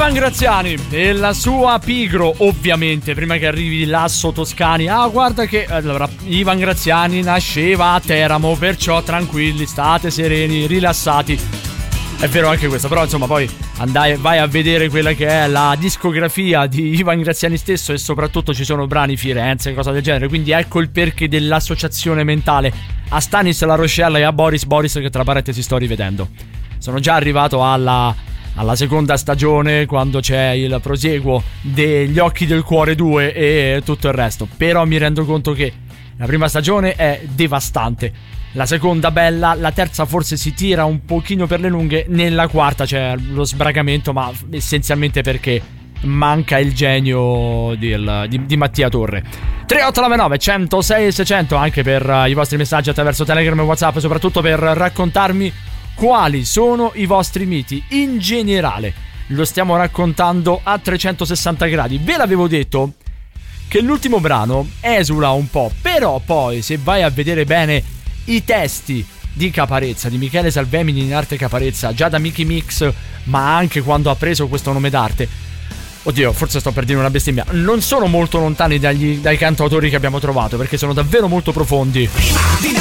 Ivan Graziani e la sua Pigro, ovviamente, prima che arrivi Lasso Toscani. Guarda che allora, Ivan Graziani nasceva a Teramo, perciò tranquilli, state sereni, rilassati. È vero anche questo, però insomma poi vai a vedere quella che è la discografia di Ivan Graziani stesso, e soprattutto ci sono brani Firenze, cosa del genere, quindi ecco il perché dell'associazione mentale a Stanis La Rochelle e a Boris che tra parentesi sto rivedendo. Sono già arrivato alla seconda stagione, quando c'è il prosieguo degli Occhi del Cuore 2 e tutto il resto, però mi rendo conto che la prima stagione è devastante, la seconda bella, la terza forse si tira un pochino per le lunghe, nella quarta c'è lo sbragamento, ma essenzialmente perché manca il genio di Mattia Torre. 3899 106 600 anche per i vostri messaggi attraverso Telegram e WhatsApp, soprattutto per raccontarmi quali sono i vostri miti in generale. Lo stiamo raccontando a 360 gradi. Ve l'avevo detto che l'ultimo brano esula un po', però poi se vai a vedere bene i testi di Caparezza, di Michele Salvemini in arte Caparezza, già da Mickey Mix, ma anche quando ha preso questo nome d'arte, oddio, forse sto per dire una bestemmia, non sono molto lontani dai cantautori che abbiamo trovato, perché sono davvero molto profondi.